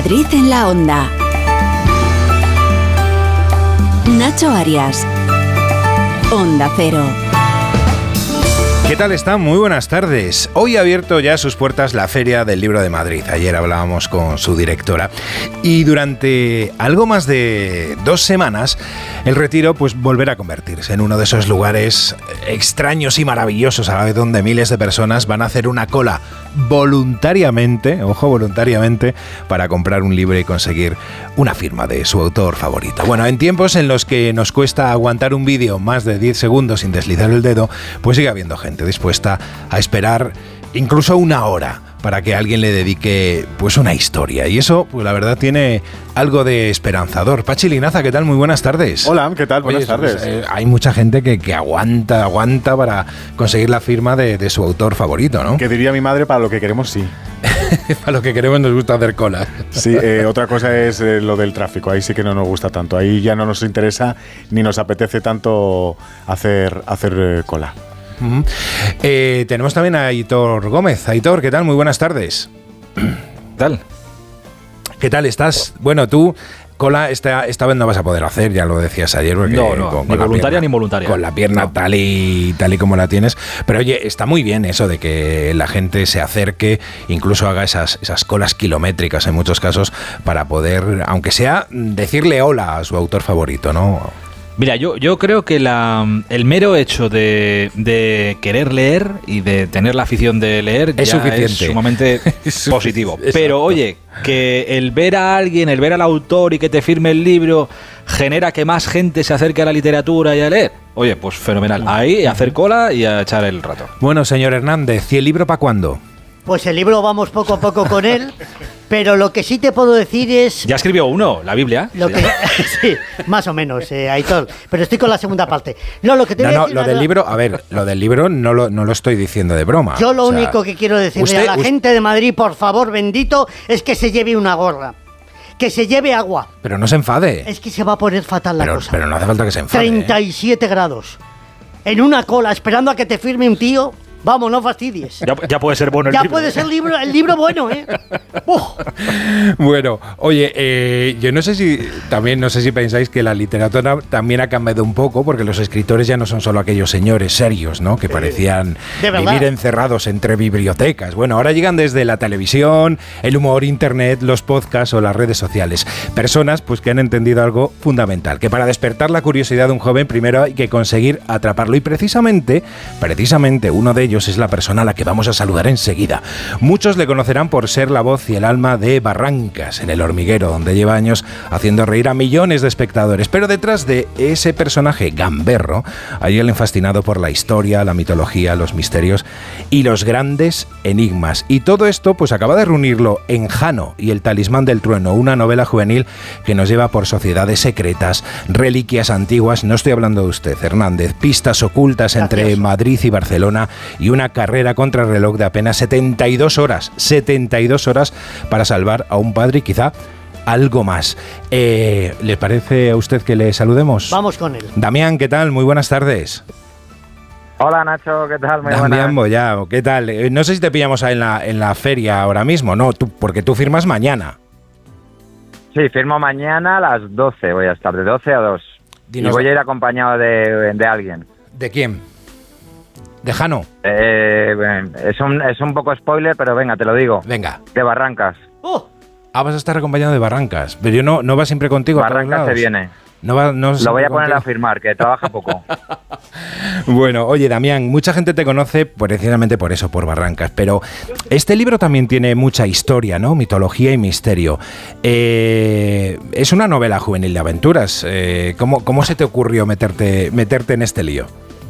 Madrid en la Onda. Nacho Arias. Onda Cero. ¿Qué tal están? Muy buenas tardes. Hoy ha abierto ya sus puertas la Feria del Libro de Madrid. Ayer hablábamos con su directora y durante algo más de 2 semanas el Retiro pues volverá a convertirse en uno de esos lugares extraños y maravillosos a la vez, donde miles de personas van a hacer una cola voluntariamente, ojo, voluntariamente, para comprar un libro y conseguir una firma de su autor favorito. Bueno, en tiempos en los que nos cuesta aguantar un vídeo más de 10 segundos sin deslizar el dedo, pues sigue habiendo gente dispuesta a esperar incluso 1 hora para que alguien le dedique pues una historia. Y eso, pues la verdad, tiene algo de esperanzador. Pachi Linaza, ¿qué tal? Muy buenas tardes. Hola, ¿qué tal? Buenas tardes. Hay mucha gente que aguanta para conseguir la firma de su autor favorito, ¿no? Que diría mi madre, para lo que queremos, sí. Para lo que queremos nos gusta hacer cola. Sí, otra cosa es lo del tráfico. Ahí sí que no nos gusta tanto. Ahí ya no nos interesa ni nos apetece tanto hacer cola. Uh-huh. Tenemos también a Aitor Gómez. Aitor, ¿qué tal? Muy buenas tardes. ¿Qué tal estás? Bueno, tú cola esta vez no vas a poder hacer, ya lo decías ayer. Porque no, ni voluntaria ni involuntaria. Con la pierna tal y como la tienes. Pero oye, está muy bien eso de que la gente se acerque, incluso haga esas colas kilométricas en muchos casos, para poder, aunque sea, decirle hola a su autor favorito, ¿no? Mira, yo creo que el mero hecho de querer leer y de tener la afición de leer es ya suficiente. Es sumamente positivo. Pero oye, que el ver a alguien, el ver al autor y que te firme el libro genera que más gente se acerque a la literatura y a leer. Oye, pues fenomenal. Ahí, a hacer cola y a echar el rato. Bueno, señor Hernández, ¿y el libro para cuándo? Pues el libro vamos poco a poco con él, pero lo que sí te puedo decir es... Ya escribió uno, la Biblia. Sí, más o menos, Aitor, pero estoy con la segunda parte. No, lo que te voy a decir, lo del libro, a ver, lo del libro no lo estoy diciendo de broma. Yo lo único que quiero decirle a la gente de Madrid, por favor, bendito, es que se lleve una gorra. Que se lleve agua. Pero no se enfade. Es que se va a poner fatal la cosa. Pero no hace falta que se enfade. 37 grados. En una cola, esperando a que te firme un tío... Vamos, no fastidies. Ya puede ser bueno el libro. Ya puede ser el libro bueno, ¿eh? Bueno, oye, yo no sé si pensáis que la literatura también ha cambiado un poco, porque los escritores ya no son solo aquellos señores serios, ¿no? Que parecían vivir encerrados entre bibliotecas. Bueno, ahora llegan desde la televisión, el humor, internet, los podcasts o las redes sociales. Personas pues que han entendido algo fundamental, que para despertar la curiosidad de un joven primero hay que conseguir atraparlo. Y precisamente uno de ellos es la persona a la que vamos a saludar enseguida. Muchos le conocerán por ser la voz y el alma de Barrancas, en El Hormiguero, donde lleva años haciendo reír a millones de espectadores. Pero detrás de ese personaje gamberro hay alguien fascinado por la historia, la mitología, los misterios y los grandes enigmas. Y todo esto pues acaba de reunirlo en Jano y el Talismán del Trueno, una novela juvenil que nos lleva por sociedades secretas, reliquias antiguas. No estoy hablando de usted, Hernández. Pistas ocultas entre Madrid y Barcelona y una carrera contra reloj de apenas 72 horas para salvar a un padre y quizá algo más. ¿Le parece a usted que le saludemos? Vamos con él. Damián, ¿qué tal? Muy buenas tardes. Hola Nacho, ¿qué tal? Muy Damián Boyao, ¿qué tal? No sé si te pillamos en la feria ahora mismo, ¿no? Porque tú firmas mañana. Sí, firmo mañana a las 12, voy a estar de 12 a 2. Y voy a ir acompañado de alguien. ¿De quién? ¿De Jano? Es un poco spoiler, pero venga, te lo digo. Venga. De Barrancas. Vas a estar acompañado de Barrancas. Pero yo no va siempre contigo. Barrancas se viene. Lo voy a poner a firmar, que trabaja poco. Bueno, oye, Damián, mucha gente te conoce precisamente por eso, por Barrancas, pero este libro también tiene mucha historia, ¿no? Mitología y misterio. Es una novela juvenil de aventuras. ¿Cómo se te ocurrió meterte en este lío?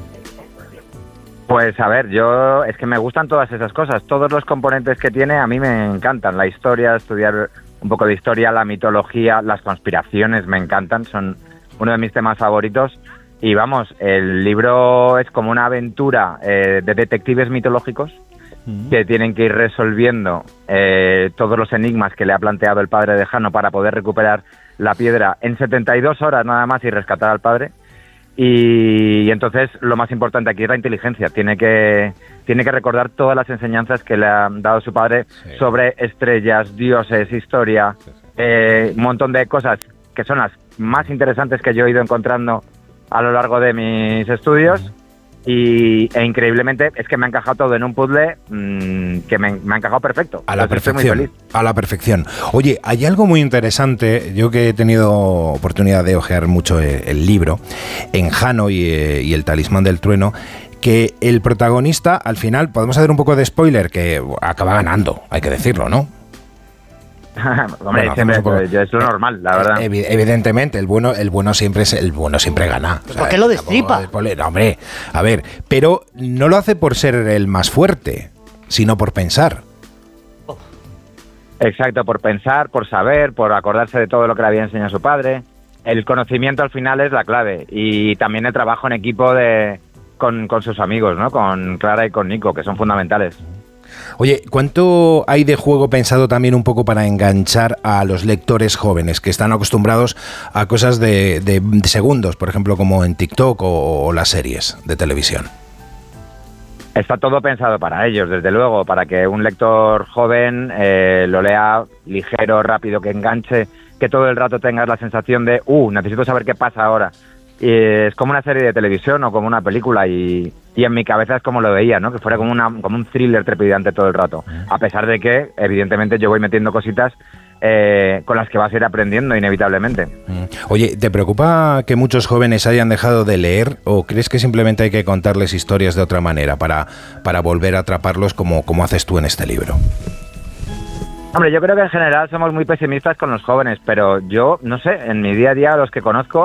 Pues a ver, es que me gustan todas esas cosas. Todos los componentes que tiene a mí me encantan. La historia, estudiar un poco de historia, la mitología, las conspiraciones me encantan. Son uno de mis temas favoritos. Y vamos, el libro es como una aventura de detectives mitológicos que tienen que ir resolviendo todos los enigmas que le ha planteado el padre de Jano para poder recuperar la piedra en 72 horas nada más y rescatar al padre. Y entonces lo más importante aquí es la inteligencia. Tiene que recordar todas las enseñanzas que le ha dado su padre sobre estrellas, dioses, historia. un montón de cosas que son las más interesantes que yo he ido encontrando a lo largo de mis estudios. E increíblemente es que me ha encajado todo en un puzzle que me ha encajado perfecto. A la perfección, a la perfección. Oye, hay algo muy interesante, yo que he tenido oportunidad de ojear mucho el libro, en Jano y el talismán del trueno, que el protagonista, al final, podemos hacer un poco de spoiler, que acaba ganando, hay que decirlo, ¿no? Hombre, bueno, es lo normal, la verdad. Evidentemente, el bueno siempre gana. ¿Por qué lo destripa? No, hombre, a ver, pero no lo hace por ser el más fuerte, sino por pensar. Exacto, por pensar, por saber, por acordarse de todo lo que le había enseñado su padre. El conocimiento al final es la clave, y también el trabajo en equipo con sus amigos, ¿no? Con Clara y con Nico, que son fundamentales. Oye, ¿cuánto hay de juego pensado también un poco para enganchar a los lectores jóvenes que están acostumbrados a cosas de segundos, por ejemplo, como en TikTok o las series de televisión? Está todo pensado para ellos, desde luego, para que un lector joven lo lea ligero, rápido, que enganche, que todo el rato tengas la sensación de necesito saber qué pasa ahora. Y es como una serie de televisión o como una película, y en mi cabeza es como lo veía, ¿no? Que fuera como un thriller trepidante todo el rato, a pesar de que evidentemente yo voy metiendo cositas con las que vas a ir aprendiendo inevitablemente. Oye, ¿te preocupa que muchos jóvenes hayan dejado de leer, o crees que simplemente hay que contarles historias de otra manera para volver a atraparlos como haces tú en este libro? Hombre, yo creo que en general somos muy pesimistas con los jóvenes, pero yo, no sé, en mi día a día, los que conozco,